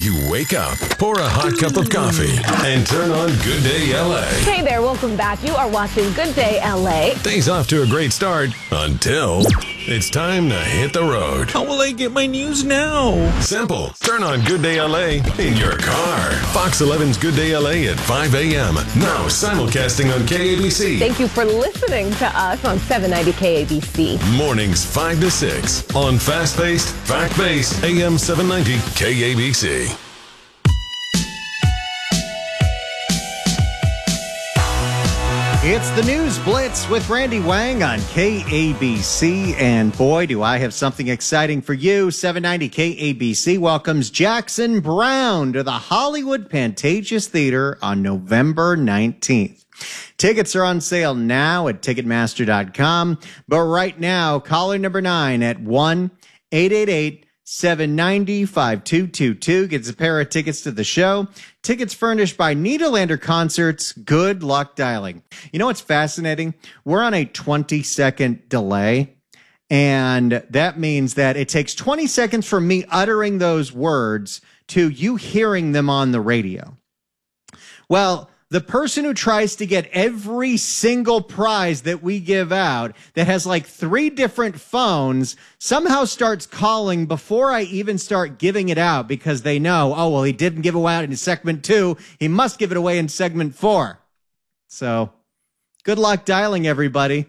You wake up, pour a hot cup of coffee, and turn on Good Day LA. Hey there, welcome back. You are watching Good Day LA. Day's off to a great start until it's time to hit the road. How will I get my news now? Simple. Turn on Good Day LA in your car. Fox 11's Good Day LA at 5 a.m. Now simulcasting on KABC. Thank you for listening to us on 790 KABC. Mornings 5 to 6 on fast-paced, fact-based AM 790 KABC. It's the News Blitz with Randy Wang on KABC, and boy, do I have something exciting for you. 790 KABC welcomes Jackson Browne to the Hollywood Pantages Theater on November 19th. Tickets are on sale now at Ticketmaster.com, but right now, caller number 9 at 1-888-790-5222 gets a pair of tickets to the show. Tickets furnished by Nederlander Concerts. Good luck dialing. You know what's fascinating? We're on a 20-second delay, and that means that it takes 20 seconds from me uttering those words to you hearing them on the radio. Well, the person who tries to get every single prize that we give out that has like 3 different phones somehow starts calling before I even start giving it out because they know, oh, well, he didn't give it out in segment 2. He must give it away in segment 4. So good luck dialing, everybody.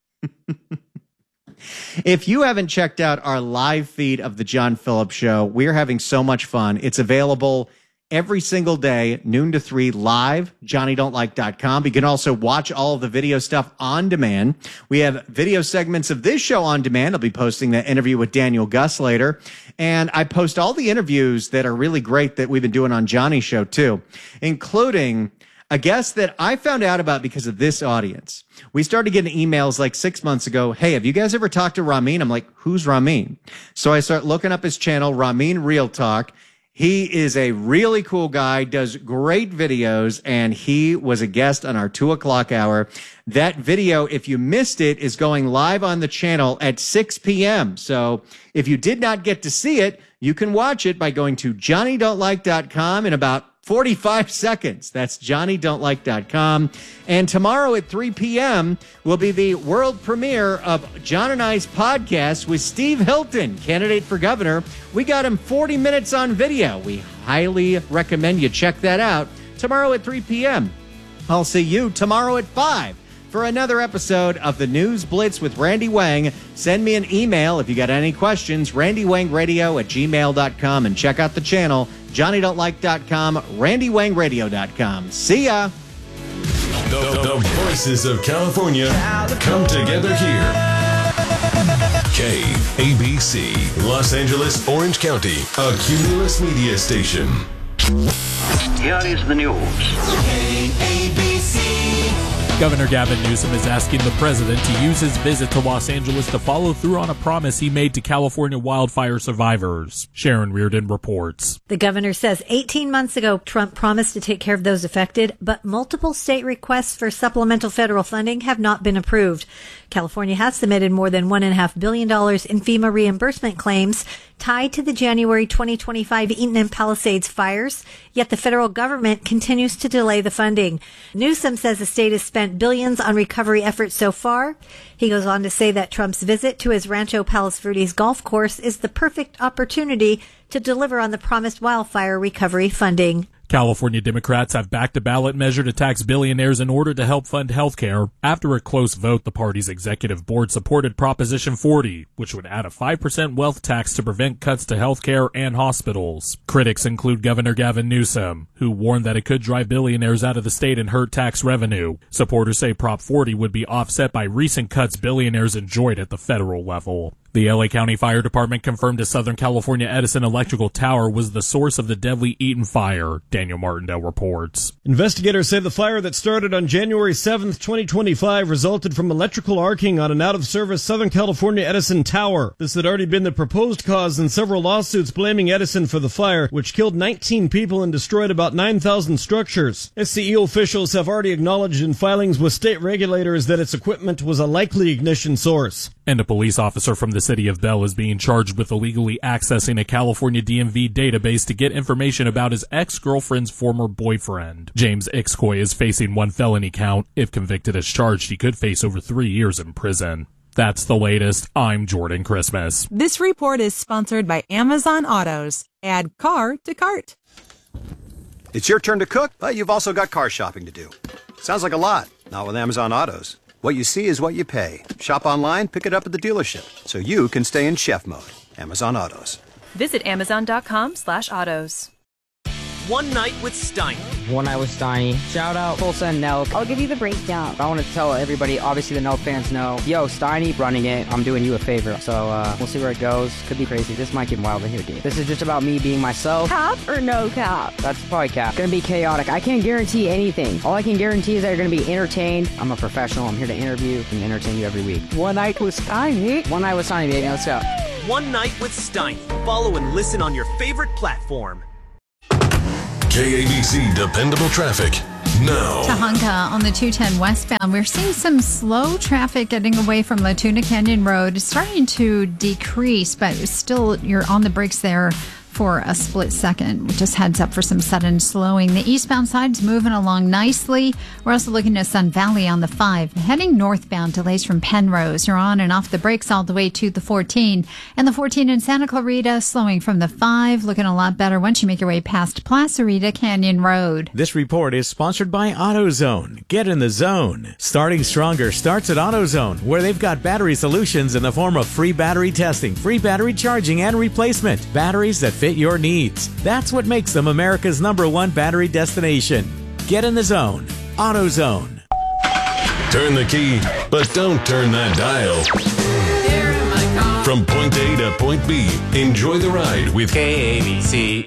If you haven't checked out our live feed of the John Phillips Show, we're having so much fun. It's available every single day, noon to 3, live, JohnnyDon'tLike.com. You can also watch all of the video stuff on demand. We have video segments of this show on demand. I'll be posting that interview with Daniel Gus later. And I post all the interviews that are really great that we've been doing on Johnny's show, too, including a guest that I found out about because of this audience. We started getting emails like 6 months ago. Hey, have you guys ever talked to Ramin? I'm like, who's Ramin? So I start looking up his channel, Ramin Real Talk. He is a really cool guy, does great videos, and he was a guest on our 2 o'clock hour. That video, if you missed it, is going live on the channel at 6 p.m. So if you did not get to see it, you can watch it by going to JohnnyDon'tLike.com in about 45 seconds. That's JohnnyDon'tLike.com. And tomorrow at 3 p.m. will be the world premiere of John and I's podcast with Steve Hilton, candidate for governor. We got him 40 minutes on video. We highly recommend you check that out tomorrow at 3 p.m. I'll see you tomorrow at 5 for another episode of the News Blitz with Randy Wang. Send me an email if you got any questions, randywangradio@gmail.com, and check out the channel, JohnnyDon'tLike.com, RandyWangRadio.com. See ya! The voices of California come together here. KABC, Los Angeles, Orange County, a Cumulus media station. Here is the news. Governor Gavin Newsom is asking the president to use his visit to Los Angeles to follow through on a promise he made to California wildfire survivors. Sharon Reardon reports. The governor says 18 months ago, Trump promised to take care of those affected, but multiple state requests for supplemental federal funding have not been approved. California has submitted more than $1.5 billion in FEMA reimbursement claims tied to the January 2025 Eaton and Palisades fires, yet the federal government continues to delay the funding. Newsom says the state has spent billions on recovery efforts so far. He goes on to say that Trump's visit to his Rancho Palos Verdes golf course is the perfect opportunity to deliver on the promised wildfire recovery funding. California Democrats have backed a ballot measure to tax billionaires in order to help fund health care. After a close vote, the party's executive board supported Proposition 40, which would add a 5% wealth tax to prevent cuts to health care and hospitals. Critics include Governor Gavin Newsom, who warned that it could drive billionaires out of the state and hurt tax revenue. Supporters say Prop 40 would be offset by recent cuts billionaires enjoyed at the federal level. The LA County Fire Department confirmed a Southern California Edison electrical tower was the source of the deadly Eaton fire. Daniel Martindale reports. Investigators say the fire that started on January 7th, 2025 resulted from electrical arcing on an out-of-service Southern California Edison tower. This had already been the proposed cause in several lawsuits blaming Edison for the fire, which killed 19 people and destroyed about 9,000 structures. SCE officials have already acknowledged in filings with state regulators that its equipment was a likely ignition source. And a police officer from the city of Bell is being charged with illegally accessing a California DMV database to get information about his ex-girlfriend's former boyfriend. James Ixcoy is facing 1 felony count. If convicted as charged, he could face over 3 years in prison. That's the latest. I'm Jordan Christmas. This report is sponsored by Amazon Autos. Add car to cart. It's your turn to cook, but you've also got car shopping to do. Sounds like a lot. Not with Amazon Autos. What you see is what you pay. Shop online, pick it up at the dealership, so you can stay in chef mode. Amazon Autos. Visit Amazon.com/autos. One Night with Steiny. One Night with Steiny. Shout out Tulsa and Nelk. I'll give you the breakdown. I want to tell everybody, obviously the Nelk fans know, yo, Steiny running it. I'm doing you a favor. So we'll see where it goes. Could be crazy. This might get wild in here, dude. This is just about me being myself. Cap or no cap? That's probably cap. Gonna be chaotic. I can't guarantee anything. All I can guarantee is that you're gonna be entertained. I'm a professional. I'm here to interview and entertain you every week. One Night with Steiny. One Night with Steiny, baby. Let's go. One Night with Steiny. Follow and listen on your favorite platform. KABC Dependable Traffic now. Tahunga on the 210 westbound. We're seeing some slow traffic getting away from Latuna Canyon Road. It's starting to decrease, but still you're on the brakes there for a split second. Just heads up for some sudden slowing. The eastbound side's moving along nicely. We're also looking at Sun Valley on the 5. Heading northbound, delays from Penrose. You're on and off the brakes all the way to the 14. And the 14 in Santa Clarita, slowing from the 5. Looking a lot better once you make your way past Placerita Canyon Road. This report is sponsored by AutoZone. Get in the zone. Starting stronger starts at AutoZone, where they've got battery solutions in the form of free battery testing, free battery charging, and replacement. Batteries that fit your needs. That's what makes them America's #1 battery destination. Get in the zone. AutoZone. Turn the key, but don't turn that dial. From point A to point B, enjoy the ride with KABC.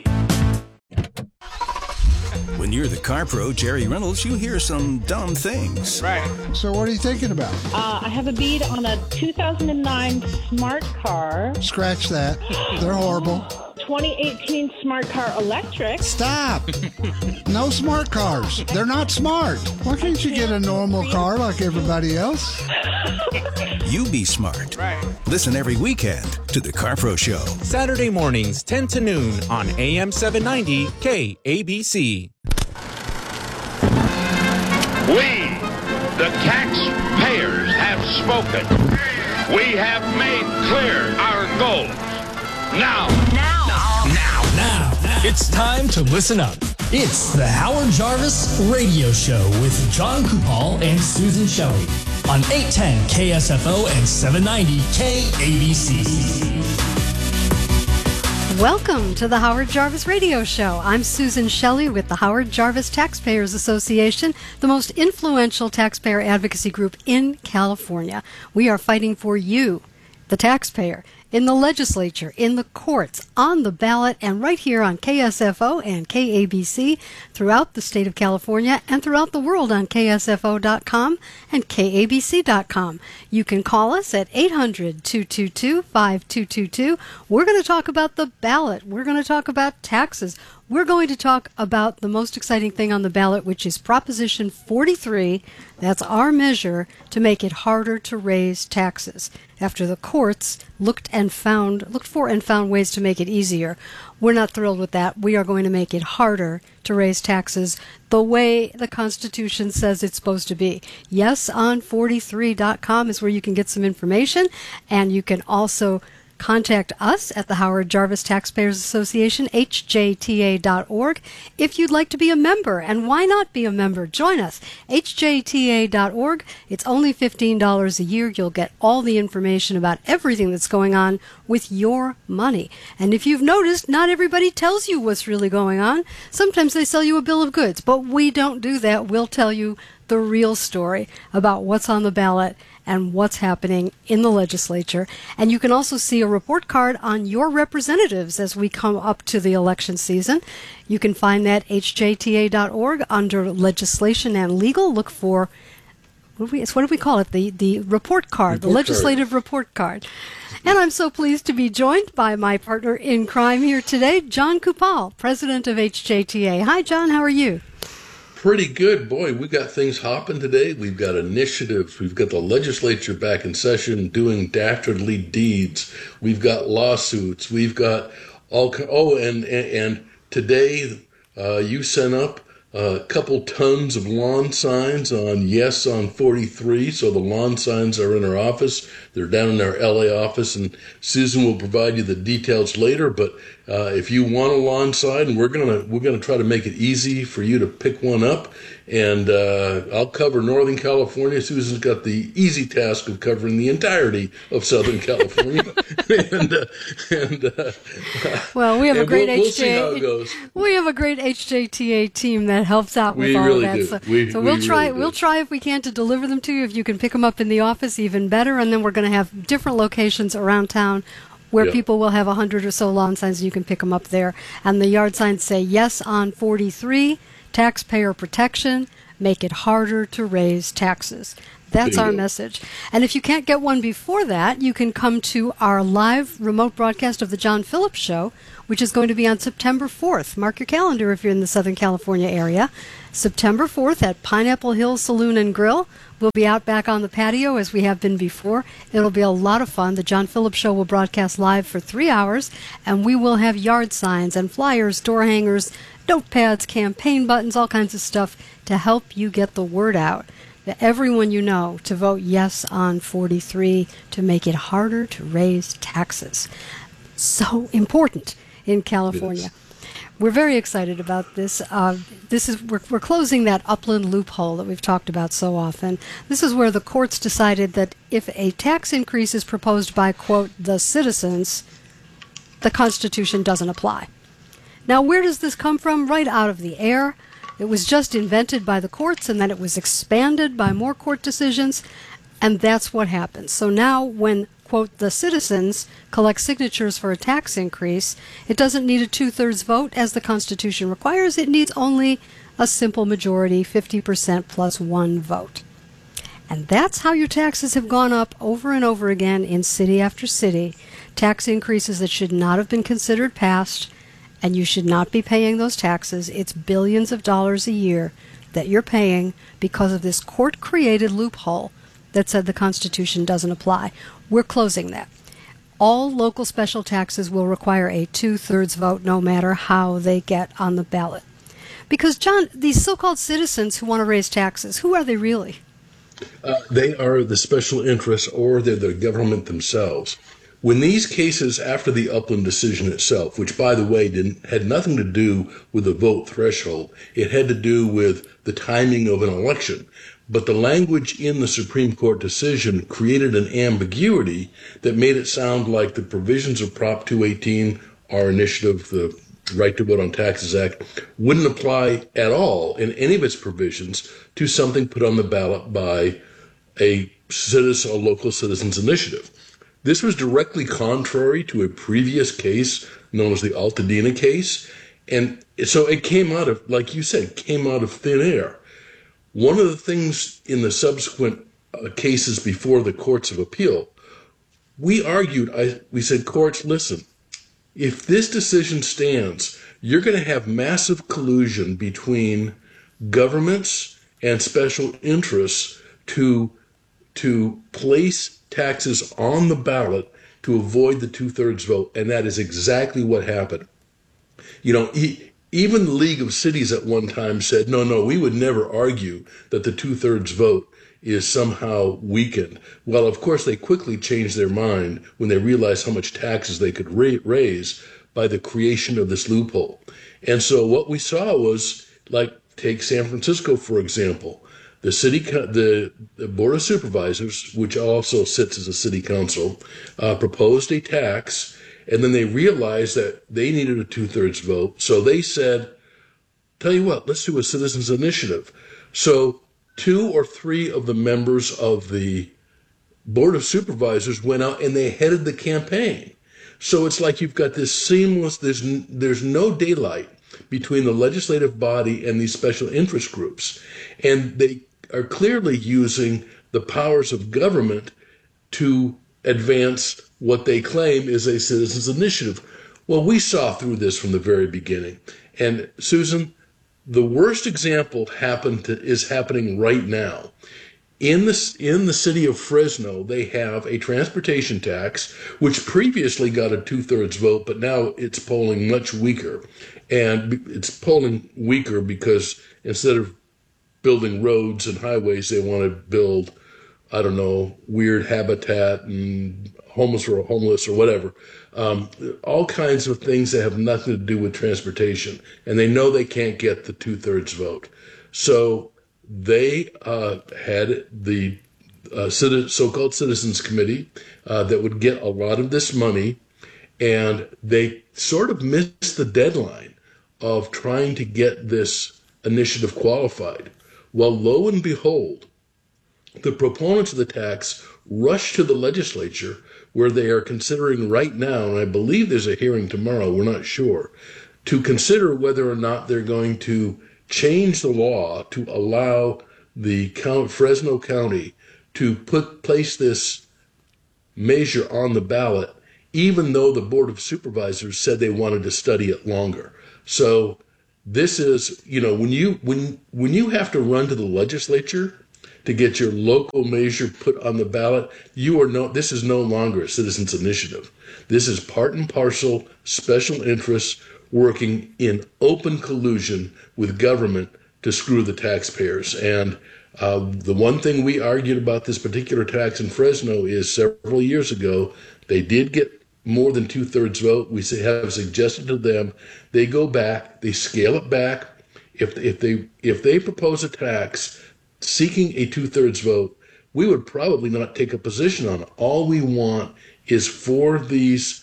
When you're the car pro, Jerry Reynolds, you hear some dumb things. Right. So what are you thinking about? I have a bead on a 2009 Smart Car. Scratch that. They're horrible. 2018 Smart Car Electric. Stop. No smart cars. They're not smart. Why can't you get a normal car like everybody else? You be smart. Right. Listen every weekend to The Car Pro Show. Saturday mornings, 10 to noon on AM 790 KABC. We, the taxpayers, have spoken. We have made clear our goals. Now. It's time to listen up. It's the Howard Jarvis Radio Show with John Kupal and Susan Shelley on 810 KSFO and 790 KABC. Welcome to the Howard Jarvis Radio Show. I'm Susan Shelley with the Howard Jarvis Taxpayers Association, the most influential taxpayer advocacy group in California. We are fighting for you, the taxpayer, in the legislature, in the courts, on the ballot, and right here on KSFO and KABC throughout the state of California and throughout the world on KSFO.com and KABC.com. You can call us at 800-222-5222. We're going to talk about the ballot. We're going to talk about taxes. We're going to talk about the most exciting thing on the ballot, which is Proposition 43. That's our measure to make it harder to raise taxes. After the courts looked for and found ways to make it easier. We're not thrilled with that. We are going to make it harder to raise taxes the way the Constitution says it's supposed to be. Yes, on 43.com is where you can get some information, and you can also contact us at the Howard Jarvis Taxpayers Association, hjta.org, if you'd like to be a member. And why not be a member? Join us, hjta.org. It's only $15 a year. You'll get all the information about everything that's going on with your money. And if you've noticed, not everybody tells you what's really going on. Sometimes they sell you a bill of goods, but we don't do that. We'll tell you the real story about what's on the ballot and what's happening in the legislature. And you can also see a report card on your representatives as we come up to the election season. You can find that at hjta.org under legislation and legal. Look for, what do we call it? The report card, the legislative report card. And I'm so pleased to be joined by my partner in crime here today, John Kupal, president of HJTA. Hi, John. How are you? Pretty good. Boy, we got things hopping today. We've got initiatives. We've got the legislature back in session doing dastardly deeds. We've got lawsuits. We've got and today you sent up a couple tons of lawn signs on Yes on 43. So the lawn signs are in our office. They're down in our LA office, and Susan will provide you the details later. But if you want a lawn sign, we're gonna try to make it easy for you to pick one up. And I'll cover Northern California. Susan's got the easy task of covering the entirety of Southern California. Well, we have a great we'll see how it goes. We have a great HJTA team that helps out with all really of that. Do. So We'll try. Really We'll try if we can to deliver them to you. If you can pick them up in the office, even better. And then we're going to have different locations around town where people will have 100 or so lawn signs, and you can pick them up there. And the yard signs say Yes on 43, taxpayer protection, make it harder to raise taxes. That's our message. And if you can't get one before that, you can come to our live remote broadcast of the John Phillips Show, which is going to be on September 4th. Mark your calendar if you're in the Southern California area. September 4th at Pineapple Hill Saloon and Grill. We'll be out back on the patio as we have been before. It'll be a lot of fun. The John Phillips Show will broadcast live for 3 hours, and we will have yard signs and flyers, door hangers, notepads, campaign buttons, all kinds of stuff to help you get the word out to everyone you know to vote yes on 43 to make it harder to raise taxes. So important in California. Yes. We're very excited about this. We're closing that upland loophole that we've talked about so often. This is where the courts decided that if a tax increase is proposed by, quote, the citizens, the Constitution doesn't apply. Now, where does this come from? Right out of the air. It was just invented by the courts, and then it was expanded by more court decisions, and that's what happens. So now when, quote, the citizens collect signatures for a tax increase, it doesn't need a 2/3 vote as the Constitution requires. It needs only a simple majority, 50% plus one vote. And that's how your taxes have gone up over and over again in city after city. Tax increases that should not have been considered passed, and you should not be paying those taxes. It's billions of dollars a year that you're paying because of this court-created loophole that said the Constitution doesn't apply. We're closing that. All local special taxes will require a 2/3 vote no matter how they get on the ballot. Because, John, these so-called citizens who want to raise taxes, who are they really? They are the special interests, or they're the government themselves. When these cases, after the Upland decision itself, which, by the way, had nothing to do with the vote threshold, it had to do with the timing of an election. But the language in the Supreme Court decision created an ambiguity that made it sound like the provisions of Prop 218, our initiative, the Right to Vote on Taxes Act, wouldn't apply at all in any of its provisions to something put on the ballot by a local citizens initiative. This was directly contrary to a previous case known as the Altadena case. And so it came out of, like you said, came out of thin air. One of the things in the subsequent cases before the courts of appeal, we said, courts, listen, if this decision stands, you're going to have massive collusion between governments and special interests to place taxes on the ballot to avoid the 2/3 vote. And that is exactly what happened. You know, even the League of Cities at one time said, no, we would never argue that the 2/3 vote is somehow weakened. Well, of course, they quickly changed their mind when they realized how much taxes they could raise by the creation of this loophole. And so what we saw was, like, take San Francisco, for example. The Board of Supervisors, which also sits as a city council, proposed a tax, and then they realized that they needed a 2/3 vote. So they said, tell you what, let's do a citizens initiative. So 2 or 3 of the members of the Board of Supervisors went out and they headed the campaign. So it's like you've got this seamless, there's no daylight between the legislative body and these special interest groups. And they are clearly using the powers of government to advance what they claim is a citizens initiative. Well, we saw through this from the very beginning. And Susan, the worst example is happening right now. In the city of Fresno, they have a transportation tax, which previously got a 2/3 vote, but now it's polling much weaker. And it's polling weaker because instead of building roads and highways, they want to build, I don't know, weird habitat and homeless or whatever. All kinds of things that have nothing to do with transportation. And they know they can't get the 2/3 vote. So they had the so-called Citizens Committee that would get a lot of this money, and they sort of missed the deadline of trying to get this initiative qualified. Well, lo and behold, the proponents of the tax rushed to the legislature, where they are considering right now, and I believe there's a hearing tomorrow, we're not sure, to consider whether or not they're going to change the law to allow the Fresno County to place this measure on the ballot, even though the Board of Supervisors said they wanted to study it longer. So this is, when you have to run to the legislature to get your local measure put on the ballot, this is no longer a citizens' initiative. This is part and parcel special interests working in open collusion with government to screw the taxpayers. And the one thing we argued about this particular tax in Fresno is several years ago, they did get more than 2/3 vote. We have suggested to them, they go back, they scale it back. If they propose a tax seeking a 2/3 vote, we would probably not take a position on it. All we want is for these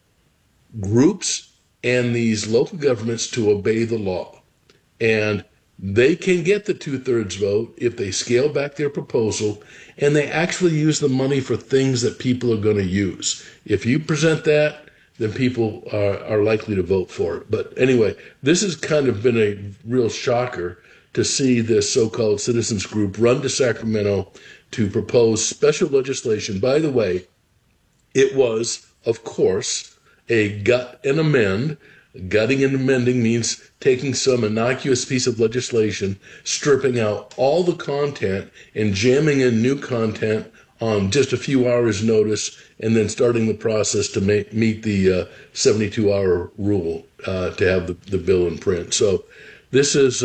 groups and these local governments to obey the law. And they can get the 2/3 vote if they scale back their proposal and they actually use the money for things that people are going to use. If you present that, then people are likely to vote for it. But anyway, this has kind of been a real shocker to see this so-called citizens group run to Sacramento to propose special legislation. By the way, it was, of course, a gut and amend. Gutting and amending means taking some innocuous piece of legislation, stripping out all the content, and jamming in new content on just a few hours' notice, and then starting the process to meet the 72-hour rule to have the bill in print. So this is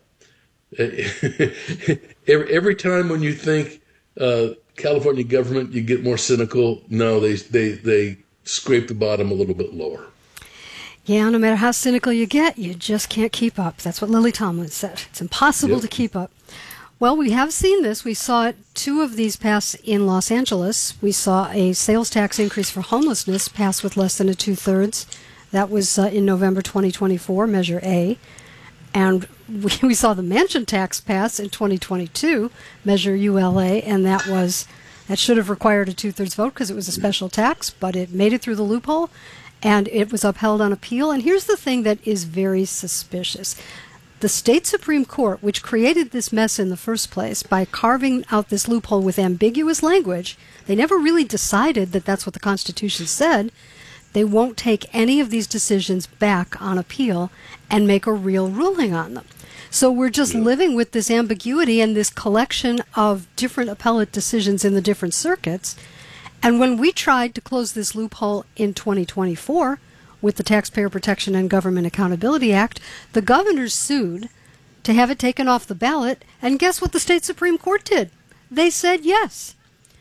every time when you think California government, you get more cynical. No, they scrape the bottom a little bit lower. Yeah, no matter how cynical you get, you just can't keep up. That's what Lily Tomlin said. It's impossible to keep up. Well, we have seen this. We saw it, 2 of these pass in Los Angeles. We saw a sales tax increase for homelessness pass with less than a 2/3. That was in November 2024, Measure A. And we saw the mansion tax pass in 2022, Measure ULA, and that should have required a 2/3 vote because it was a special tax, but it made it through the loophole, and it was upheld on appeal. And here's the thing that is very suspicious. The state Supreme Court, which created this mess in the first place by carving out this loophole with ambiguous language, they never really decided that that's what the Constitution said. They won't take any of these decisions back on appeal and make a real ruling on them. So we're just living with this ambiguity and this collection of different appellate decisions in the different circuits. And when we tried to close this loophole in 2024 with the Taxpayer Protection and Government Accountability Act, the governors sued to have it taken off the ballot. And guess what the state Supreme Court did? They said yes.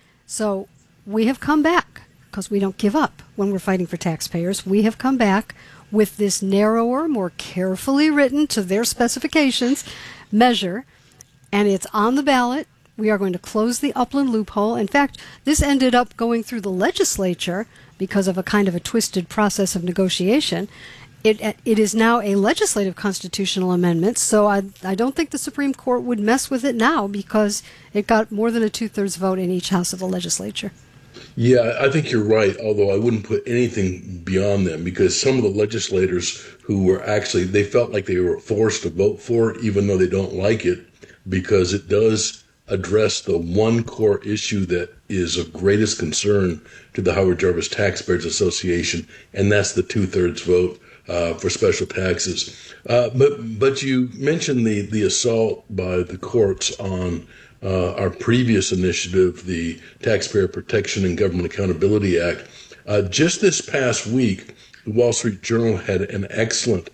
So we have come back, because we don't give up when we're fighting for taxpayers. We have come back with this narrower, more carefully written to their specifications measure, and it's on the ballot. We are going to close the Upland loophole. In fact, this ended up going through the legislature because of a kind of a twisted process of negotiation. It is now a legislative constitutional amendment, so I don't think the Supreme Court would mess with it now because it got more than a 2/3 vote in each house of the legislature. Yeah, I think you're right, although I wouldn't put anything beyond them, because some of the legislators who were actually, they felt like they were forced to vote for it, even though they don't like it, because it does address the one core issue that is of greatest concern to the Howard Jarvis Taxpayers Association, and that's the 2/3 vote for special taxes. But you mentioned the assault by the courts on our previous initiative, the Taxpayer Protection and Government Accountability Act. Just this past week, the Wall Street Journal had an excellent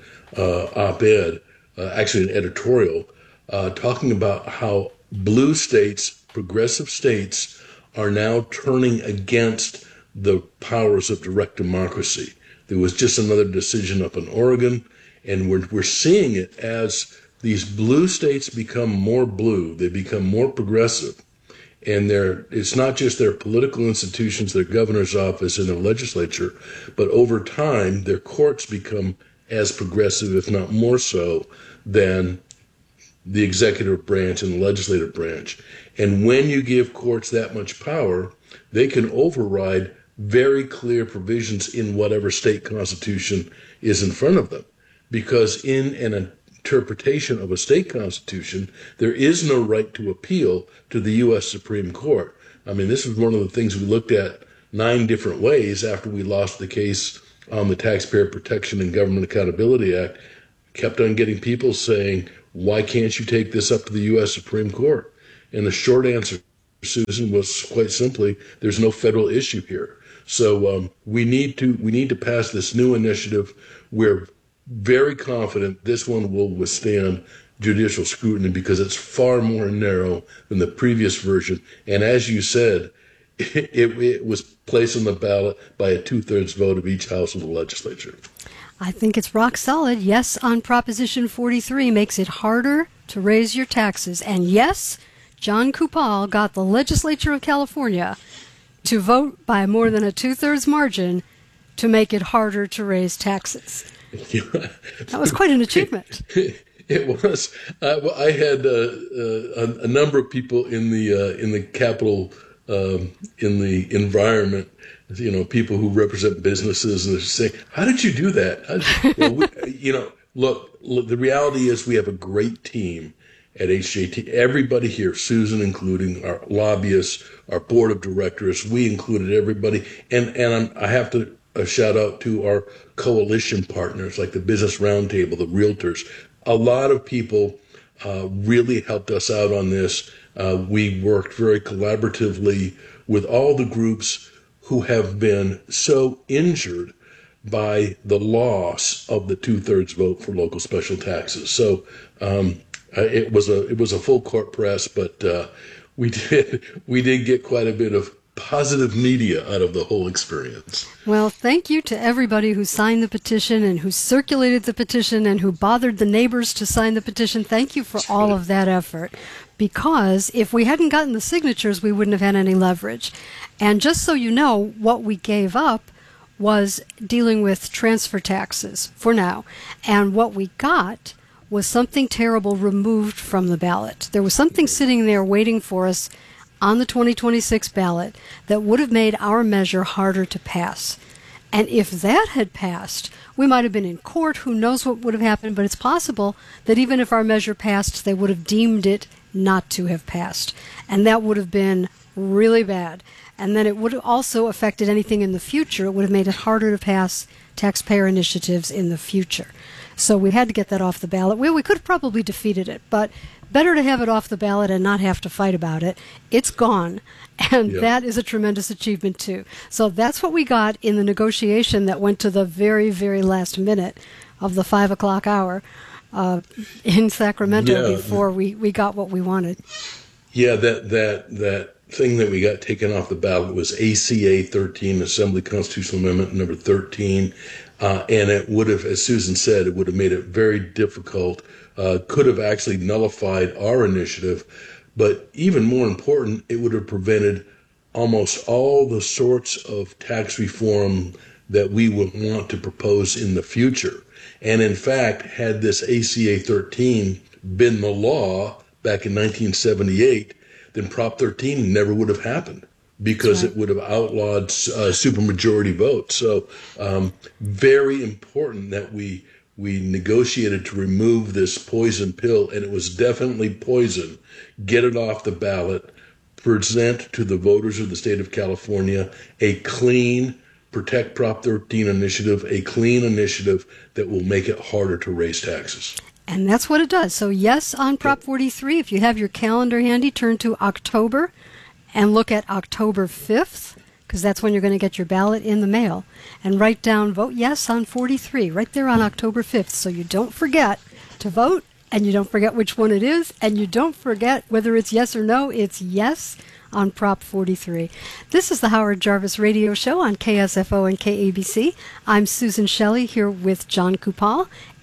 op-ed, actually an editorial, talking about how blue states, progressive states, are now turning against the powers of direct democracy. There was just another decision up in Oregon, and we're seeing it as these blue states become more blue, they become more progressive, and it's not just their political institutions, their governor's office and their legislature, but over time their courts become as progressive, if not more so, than the executive branch and the legislative branch. And when you give courts that much power, they can override very clear provisions in whatever state constitution is in front of them. Because in an interpretation of a state constitution, there is no right to appeal to the U.S. Supreme Court. I mean, this was one of the things we looked at 9 different ways after we lost the case on the Taxpayer Protection and Government Accountability Act. Kept on getting people saying, why can't you take this up to the U.S. Supreme Court? And the short answer, Susan, was quite simply, there's no federal issue here. So we need to pass this new initiative. We're very confident this one will withstand judicial scrutiny because it's far more narrow than the previous version. And as you said, it was placed on the ballot by a 2/3 vote of each house of the legislature. I think it's rock solid. Yes, on Proposition 43 makes it harder to raise your taxes. And yes, John Kupal got the legislature of California to vote by more than a 2/3 margin to make it harder to raise taxes. That was quite an achievement. It was. Well, I had a number of people in the Capitol, in the environment, people who represent businesses, and they're saying, "How did you do that?" Look, the reality is we have a great team at HJT. Everybody here, Susan including, our lobbyists, our board of directors, we included everybody, and I have to shout out to our coalition partners like the Business Roundtable, the Realtors. A lot of people really helped us out on this. We worked very collaboratively with all the groups who have been so injured by the loss of the 2/3 vote for local special taxes. So it was a full court press, but we did get quite a bit of positive media out of the whole experience. Well, thank you to everybody who signed the petition and who circulated the petition and who bothered the neighbors to sign the petition. Thank you for all of that effort, because if we hadn't gotten the signatures, we wouldn't have had any leverage. And just so you know, what we gave up was dealing with transfer taxes for now. And what we got was something terrible removed from the ballot. There was something sitting there waiting for us on the 2026 ballot that would have made our measure harder to pass. And if that had passed, we might have been in court. Who knows what would have happened, but it's possible that even if our measure passed, they would have deemed it not to have passed. And that would have been really bad. And then it would have also affected anything in the future. It would have made it harder to pass taxpayer initiatives in the future. So we had to get that off the ballot. Well, we could have probably defeated it, but better to have it off the ballot and not have to fight about it. It's gone, and that is a tremendous achievement, too. So that's what we got in the negotiation that went to the very, very last minute of the 5 o'clock hour in Sacramento before we got what we wanted. Yeah, that thing that we got taken off the ballot was ACA 13, Assembly Constitutional Amendment number 13, and it would have, as Susan said, it would have made it very difficult, could have actually nullified our initiative, but even more important, it would have prevented almost all the sorts of tax reform that we would want to propose in the future. And in fact, had this ACA 13 been the law back in 1978, then Prop 13 never would have happened because it would have outlawed supermajority votes. So very important that we negotiated to remove this poison pill, and it was definitely poison. Get it off the ballot, present to the voters of the state of California a clean, Protect Prop 13 initiative, a clean initiative that will make it harder to raise taxes. And that's what it does. So yes, on Prop 43, if you have your calendar handy, turn to October and look at October 5th, because that's when you're going to get your ballot in the mail. And write down vote yes on 43, right there on October 5th. So you don't forget to vote, and you don't forget which one it is, and you don't forget whether it's yes or no. It's yes on Prop 43. This is the Howard Jarvis Radio Show on KSFO and KABC. I'm Susan Shelley here with John Kupal.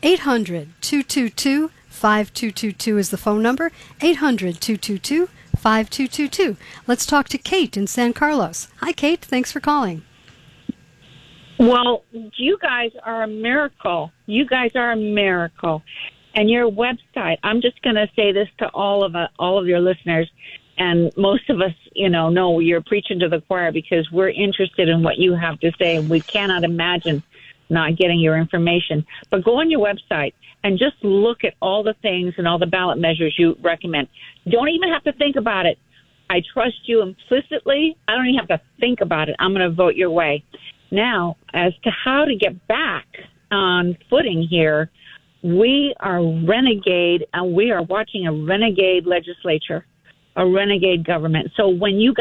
800-222-5222 is the phone number. 800-222-5222. Let's talk to Kate in San Carlos. Hi, Kate. Thanks for calling. Well, you guys are a miracle. You guys are a miracle. And your website, I'm just going to say this to all of your listeners, and most of us, know you're preaching to the choir because we're interested in what you have to say, and we cannot imagine not getting your information. But go on your website and just look at all the things and all the ballot measures you recommend. Don't even have to think about it. I trust you implicitly. I don't even have to think about it. I'm going to vote your way. Now, as to how to get back on footing here, we are renegade, and we are watching a renegade legislature, a renegade government. So when you